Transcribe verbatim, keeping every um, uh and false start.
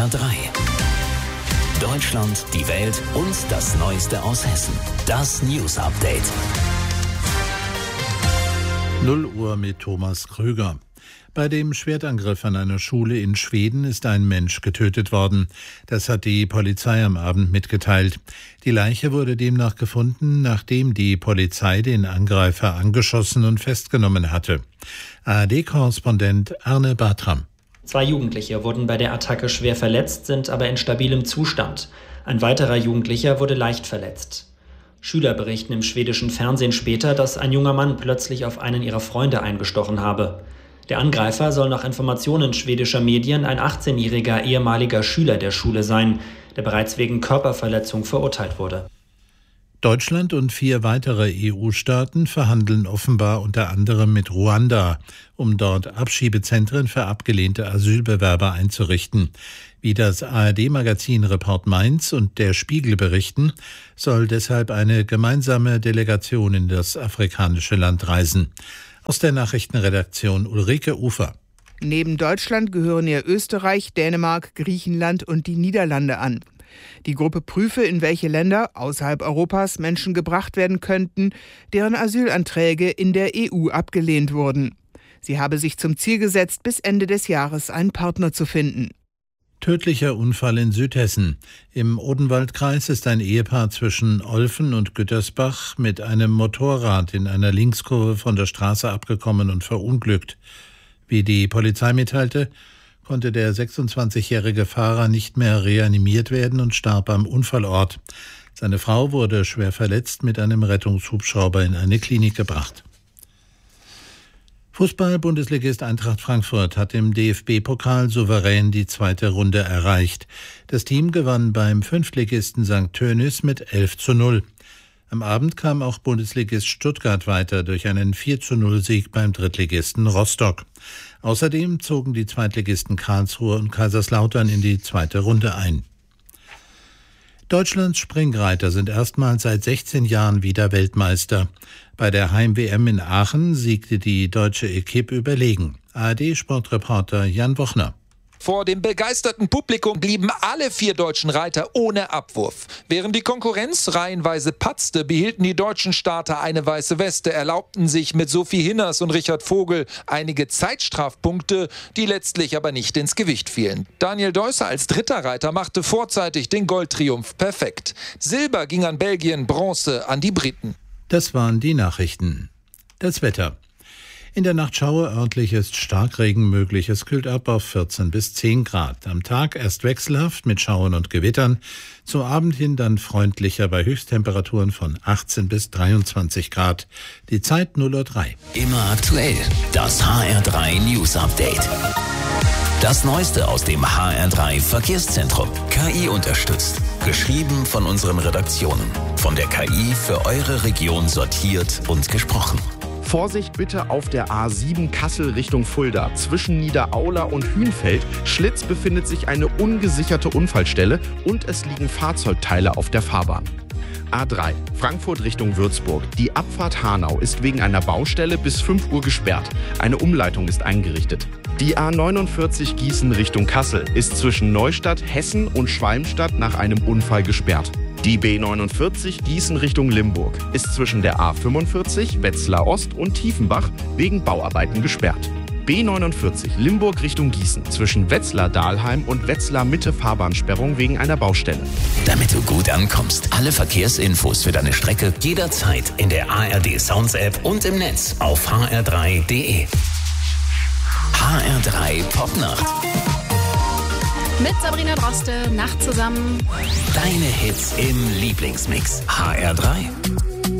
R drei. Deutschland, die Welt und das Neueste aus Hessen. Das News Update. null Uhr mit Thomas Krüger. Bei dem Schwertangriff an einer Schule in Schweden ist ein Mensch getötet worden. Das hat die Polizei am Abend mitgeteilt. Die Leiche wurde demnach gefunden, nachdem die Polizei den Angreifer angeschossen und festgenommen hatte. A R D-Korrespondent Arne Bartram. Zwei Jugendliche wurden bei der Attacke schwer verletzt, sind aber in stabilem Zustand. Ein weiterer Jugendlicher wurde leicht verletzt. Schüler berichten im schwedischen Fernsehen später, dass ein junger Mann plötzlich auf einen ihrer Freunde eingestochen habe. Der Angreifer soll nach Informationen schwedischer Medien ein achtzehnjähriger ehemaliger Schüler der Schule sein, der bereits wegen Körperverletzung verurteilt wurde. Deutschland und vier weitere E U-Staaten verhandeln offenbar unter anderem mit Ruanda, um dort Abschiebezentren für abgelehnte Asylbewerber einzurichten. Wie das A R D-Magazin Report Mainz und der Spiegel berichten, soll deshalb eine gemeinsame Delegation in das afrikanische Land reisen. Aus der Nachrichtenredaktion Ulrike Ufer. Neben Deutschland gehören ihr Österreich, Dänemark, Griechenland und die Niederlande an. Die Gruppe prüfe, in welche Länder außerhalb Europas Menschen gebracht werden könnten, deren Asylanträge in der E U abgelehnt wurden. Sie habe sich zum Ziel gesetzt, bis Ende des Jahres einen Partner zu finden. Tödlicher Unfall in Südhessen. Im Odenwaldkreis ist ein Ehepaar zwischen Olfen und Gütersbach mit einem Motorrad in einer Linkskurve von der Straße abgekommen und verunglückt. Wie die Polizei mitteilte, konnte der sechsundzwanzigjährige Fahrer nicht mehr reanimiert werden und starb am Unfallort. Seine Frau wurde schwer verletzt mit einem Rettungshubschrauber in eine Klinik gebracht. Fußball-Bundesligist Eintracht Frankfurt hat im D F B-Pokal souverän die zweite Runde erreicht. Das Team gewann beim Fünftligisten Sankt Tönnies mit elf zu null. Am Abend kam auch Bundesligist Stuttgart weiter durch einen vier zu null Sieg beim Drittligisten Rostock. Außerdem zogen die Zweitligisten Karlsruhe und Kaiserslautern in die zweite Runde ein. Deutschlands Springreiter sind erstmals seit sechzehn Jahren wieder Weltmeister. Bei der Heim-W M in Aachen siegte die deutsche Equipe überlegen. A R D-Sportreporter Jan Wochner. Vor dem begeisterten Publikum blieben alle vier deutschen Reiter ohne Abwurf. Während die Konkurrenz reihenweise patzte, behielten die deutschen Starter eine weiße Weste, erlaubten sich mit Sophie Hinners und Richard Vogel einige Zeitstrafpunkte, die letztlich aber nicht ins Gewicht fielen. Daniel Deusser als dritter Reiter machte vorzeitig den Goldtriumph perfekt. Silber ging an Belgien, Bronze an die Briten. Das waren die Nachrichten. Das Wetter. In der Nacht Schauer, örtlich ist Starkregen möglich. Es kühlt ab auf vierzehn bis zehn Grad. Am Tag erst wechselhaft mit Schauern und Gewittern. Zum Abend hin dann freundlicher bei Höchsttemperaturen von achtzehn bis dreiundzwanzig Grad. Die Zeit null Uhr drei. Immer aktuell. Das H R drei News Update. Das Neueste aus dem H R drei Verkehrszentrum. K I unterstützt. Geschrieben von unseren Redaktionen. Von der K I für eure Region sortiert und gesprochen. Vorsicht bitte auf der A sieben Kassel Richtung Fulda. Zwischen Niederaula und Hünfeld Schlitz befindet sich eine ungesicherte Unfallstelle und es liegen Fahrzeugteile auf der Fahrbahn. A drei Frankfurt Richtung Würzburg. Die Abfahrt Hanau ist wegen einer Baustelle bis fünf Uhr gesperrt. Eine Umleitung ist eingerichtet. Die A neunundvierzig Gießen Richtung Kassel ist zwischen Neustadt, Hessen und Schwalmstadt nach einem Unfall gesperrt. Die B neunundvierzig Gießen Richtung Limburg ist zwischen der A fünfundvierzig Wetzlar Ost und Tiefenbach wegen Bauarbeiten gesperrt. B neunundvierzig Limburg Richtung Gießen zwischen Wetzlar-Dahlheim und Wetzlar-Mitte Fahrbahnsperrung wegen einer Baustelle. Damit du gut ankommst, alle Verkehrsinfos für deine Strecke jederzeit in der A R D Sounds App und im Netz auf h r drei punkt d e. H R drei Popnacht. Mit Sabrina Droste, Nacht zusammen. Deine Hits im Lieblingsmix. H R drei.